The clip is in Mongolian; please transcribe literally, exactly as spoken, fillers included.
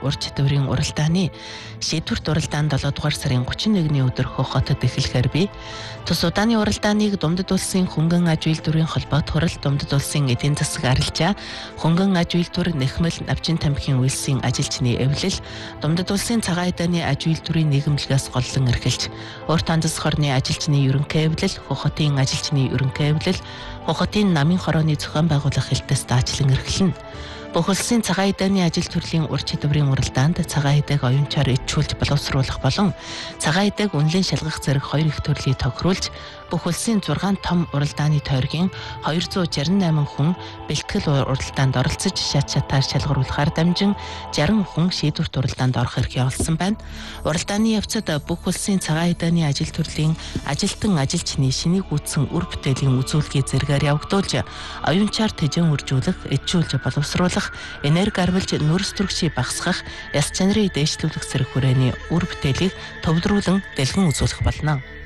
ур чадварын уралдааны шийдвэрт уралдаан долоо дугаар сарын гучин нэгний өдөр Хотод эхлэхээр би тус удааны уралдааныг Думдад улсын хөнгөн аж үйлдвэрийн холбоот хурал Думдад улсын эдийн засаг арилжаа хөнгөн аж үйлдвэр Нэхмэл Навчин тамхин үйлсийн ажилчны эвлэл Думдад улсын цагаан эдааны аж үйлдвэрийн нийгэмлэгээс голлон эрхэлж урт хандас хорны ажилчны ерөнхий эвлэл Хотын ажилчны ерөнхий эвлэл Хотын намын хорооны зохион байгуулах хэлтээс даачлан эрхэлнэ. Бүх улсын цагаан эдааны ажил төрлийн ур чадварын уралдаанд цагаан эдэг оюунчаар ичүүлж боловсруулах болон цагаан эдэг үнэлэн шалгах зэрэг хоёр их төрлийг тохируулж бүх улсын зургаан том уралдааны тойргийн хоёр зуун шарь найман хүн бэлтгэл уралдаанд оролцож шат шатаар шалгаруулахаар дамжин жарган хүн шийдвэрт уралдаанд орох эрхээ олсон байна. Уралдааны явцад бүх улсын цагаан эдааны ажил төрлийн ажилтан ажилчны шинийг үүссэн үр бүтээлийн үзүүлэлтийг зэрэгээр явагдуулж оюунчаар тэжэн үржүүлэх, ичүүлж боловсруулах, энерги арвилж нүрс төрөгчийг багасгах, яс чанарыг дээшлүүлэх зэрэг хүрээний үр бүтээлийг төвлөрүүлэн дэлгэн үзүүлэх болно.